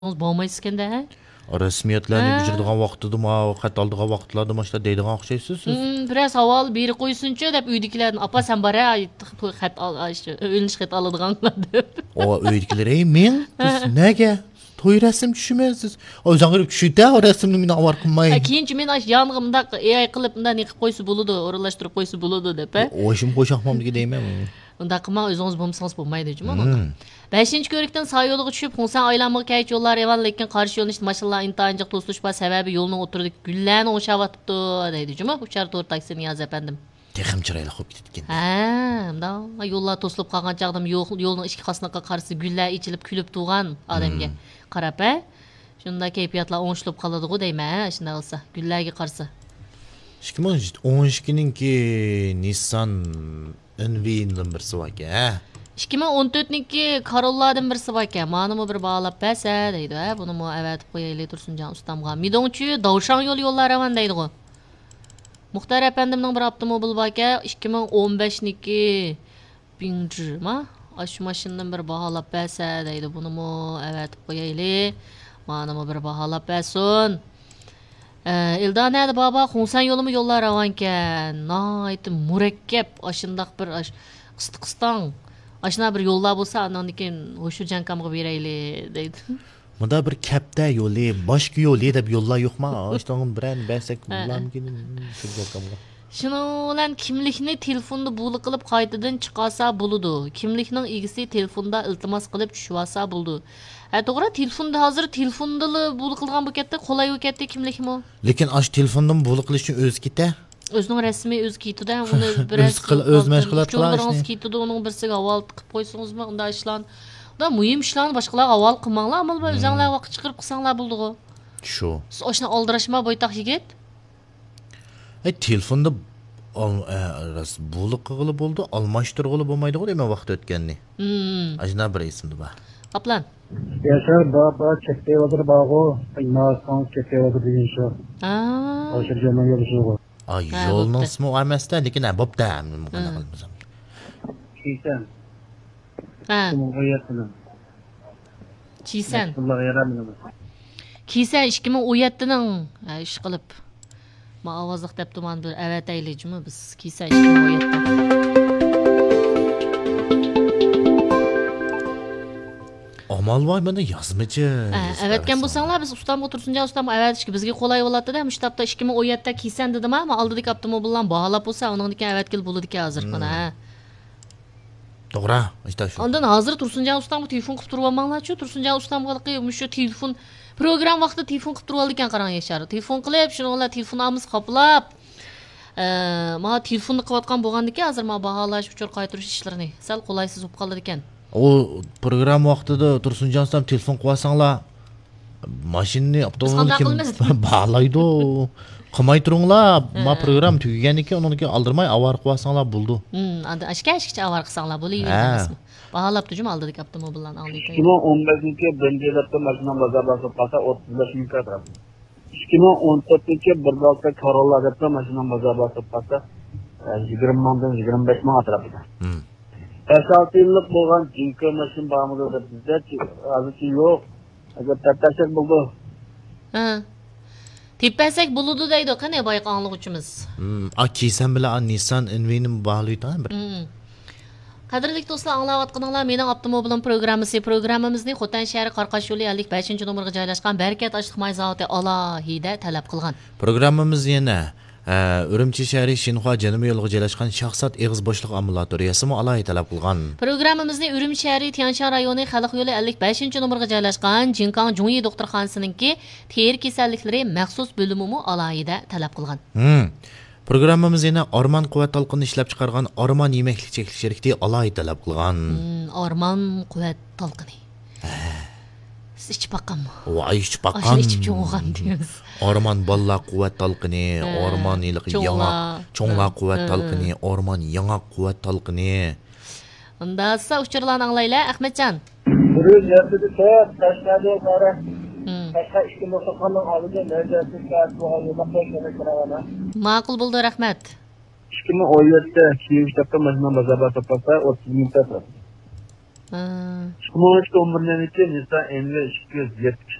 Bo'lmaysiz ekanda, ha? Rasmiyatlarni bijirdigan vaqtida xat oldigan vaqtlarda mana shular deydigan o'xshaysiz siz. Biraz savol beri qo'ysinchi deb uydagilarni, "Apa sen bora xat o'linish xat oladiganlar" deb. O uydagilar, "Ey men, siz nega to'y rasm tushmaysiz? O'zingizga tushida rasmni meni avar qilmay." Keyinchi men yonimda AI qilib bunday qilib qo'ysa bo'ladi, o'rinlashtirib qo'ysa bo'ladi deb, ha? O'shim qo'shaqmamdagi deyman. Unda qilmang, o'zingiz bo'lmasangiz bo'lmaydi, jumon. 5-ko'rikdan sağ yo'lga tushib, Xonsan aylanmaga kaych yo'llar evan, lekin qarshi yo'lni mashallah intaynjiq to'silish bor sababi yo'lning o'tirdik gullarni o'shavatibdi deydi, juma. Uchar to'rt taksi Niyoz apandim. Texim chiroyli qo'yib ketgan. Unda yo'llar to'silib qolgan chaqdim yo'lning ichki qasnaqa qarshi gullar ichilib kulib turgan odamga qarab, ha? Shunda kayfiyatlar o'ng'ishilib qoladi-ku deyman, shunda bo'lsa, gullarga qarshi. 2012-ninki Nissan Envy'nin birisi var ki, ha? 2014'ninki Corolla'dan birisi var ki, manımı bir bağlap bəsə deydi, ha? Bunu mu əvətib qoyaylı Tursuncan ustamğa. Midonçu Davşan yollar avan deydi o. Muxtar əpəndimdən bir avtomobil var ki, 2015'ninki Bingji ma? Aşı maşından bir bağlap bəsə deydi, bunu mu əvətib qoyaylı, manımı bir bağlap bəsun. İldan nədir baba, Xonsan yolumu yollar avanken, naytı mürekkep, aşındaq bir qıstan, aşına bir yollar bolsa, andan diken hoşu cankamğı vereyli, deydi. Bunda bir kapta yolu, başka yolu edip yollar yok mu? İşte onun biren bəsək bulam gelin, şu cankamğı. Şunun kimlikni telefonda bulu qılıb qaytadan çıxasa buludu. Kimlikning egisi telefonda iltimas qilib tushvasa buldu. To'g'ri, telefonda hozir telefonda bulu qilgan bu katta qolay bu katta kimlikmi? Lekin ash telefondan bulu qilish uchun o'zi keta. O'zining rasmi o'zi ketida, uni biraz o'z mashg'ulot qilish. Ketida, uning birsiga avval qilib qo'ysangiz-mi, unda ishlan. Unda muhim ishlarni boshqalar avval qilmanglar, amal o'zinglar vaqt chiqarib qilsanglar bo'ldi-ku. Shu. Siz oshna oldirashma boytaq yigit. Telefonda bulu qilib bo'ldi, almashtirg'ili bo'lmaydi-ku, deyman vaqt o'tganni. Ajna bir esimda bor. Kaplan. Yaşar baba çekte vardır bağı, inansan çekte vardır diye şu. Aşır canına yarışıyor. Ay yolun ismi o emasda, lekin bobda bu qanaqa qilmasam. Kiysen. Kim o'yatdini? Kiysen. Allohga yaramini. Kiysen 2017ning ish qilib. Ma ovozliq deb tuman bir avat aylayjimi biz Kiysen 2017. Amal var bana yazmacı. Evetken bo'lsanglar biz ustam o'tirsinja ustam evatishki bizga qolay bo'ladi-da, mushtapda 2017da Kiysen dedim ama aldık avtomobildan bağlap bo'lsa, uningdan evatkil bo'ladi-ki hozir mana. To'g'ri, işte shu. Ondan hozir Tursunjan ustam telefon qilib turib olmanglar-chu, Tursunjan ustam qilib shu telefon program vaqtida telefon qilib turib oldi ekan qarang Yashar. Telefon qilib, shuninglar telefonimiz qoplab. Ma telefonni qilayotgan bo'lgandiki, hozir ma baholash uchun qaytarish ishlarini sal qolaysiz bo'lib qoldi ekan. O program vaqtida Tursunjon ustam telefon qilsanglar, mashinani avtomobilni kim bağlaydı? Qilmay turinglar, ma program tugagandan keyin uni oldirmay avar qilsanglar bo'ldi. Ashka avar qilsanglar bo'laveradi. Bağlab tujum aldık avtomobildan aldık. 2015'ninki Bende'de makina bazarda pasa 35 bin kadar. 2014'ninki bir dalga Corolla'da makina bazarda pasa 20 mandan 25 man atrafında. 5-6 yıllık bo'lgan jinko mashin bormidi deb bizda hozircha yo'q. Agar tattasak bo'ldi. Tepasak bo'ludi deydi, qani boyqa anglag'uchimiz. Kiysen bilan Nissan Envy'ni bog'laydi bir. Qadrli do'stlar, anglayotganinglar mening avtomobilim programmamizni Xotan shahri Qarqash yo'li 55-nomerga joylashgan Barakat ashliq may zavodi alohida talab qilgan. Programmamiz yana Urumchi shahri Shinxua janubiy yo'liga joylashgan shaxsat eg'iz bo'shliq akumulyatoriyasimi alohida talab qilgan. Programmamizni Urumchi shahri Tianshan rayoni xalq yo'li 55-nomerga joylashgan Jinkang Jungyi doktorxonasininki teri kasalliklari maxsus bo'limi alohida talab qilgan. Programmamiz yana Orman quvvat talqini ishlab chiqargan Orman yemeklik cheklik sherikti alohida talab qilgan. Orman quvvat talqini. Siz ichib baqqanmi? Voy, ichib baqqan. Ichib cho'g'an deymiz. Orman balla quvvat talqini, orman yiliq yangi cho'ngla quvvat talqini, orman yangi quvvat talqini. Unda siz uchurlarni anglaylar, Ahmetjon. Buyur, yerda tashladi qara. Başka işim olsa kanın alınca neredeyse saat bu halde bakıyorsunuz karavana. Maqul bo'ldi, rahmat. 2017'de Kiyev'de makina bazarda pasa 30 bin kadar. Ha. 2011 Nissan Envy 270